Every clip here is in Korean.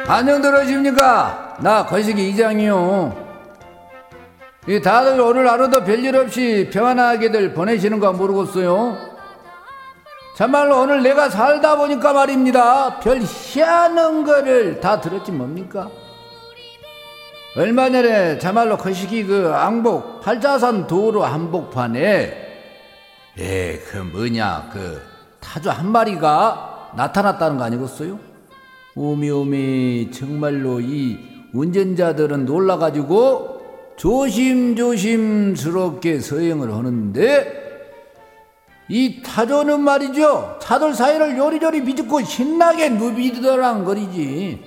안녕 들으십니까? 나 거시기 이장이요. 다들 오늘 하루도 별일 없이 평안하게들 보내시는 거 모르겠어요. 참말로 오늘 내가 살다 보니까 말입니다, 별 희한한 거를 다 들었지 뭡니까? 얼마 전에 참말로 거시기 그 앙복 팔자산 도로 한복판에 그 타조 한 마리가 나타났다는 거 아니겠어요? 오미오미, 정말로 이 운전자들은 놀라가지고 조심조심스럽게 서행을 하는데, 이 타조는 말이죠, 차들 사이를 요리조리 비집고 신나게 누비더란 거리지.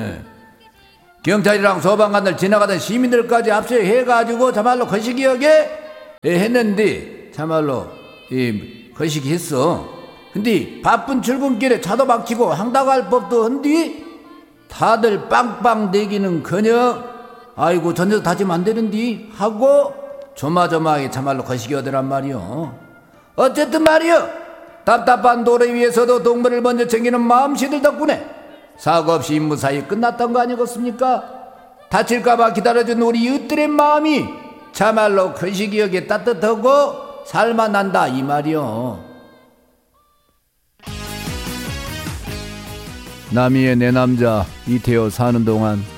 경찰이랑 소방관들 지나가던 시민들까지 압수해가지고 참말로 거시기하게 했는데, 참말로 거시기 했어. 근데 바쁜 출근길에 차도 막히고 황당할 법도 한디 다들 빵빵 대기는커녕 아이고 전혀 다치면 안 되는디 하고 조마조마하게 참말로 거시기 하더란 말이요. 어쨌든 말이요, 답답한 도로 위에서도 동물을 먼저 챙기는 마음씨들 덕분에 사고 없이 무사히 끝났던 거 아니겠습니까? 다칠까봐 기다려준 우리 이웃들의 마음이 참말로 거시기하게 따뜻하고 살만한다 이 말이요. 남이의 내 남자 이태호 사는 동안